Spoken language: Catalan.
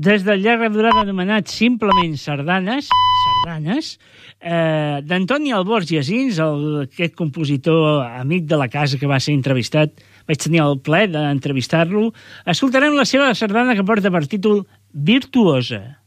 des del llarga durada anomenat simplement Sardanes, d'Antoni Albors i Asins, aquest compositor amic de la casa que va ser entrevistat, vaig tenir el plaer d'entrevistar-lo, escoltarem la seva sardana que porta per títol Virtuosa.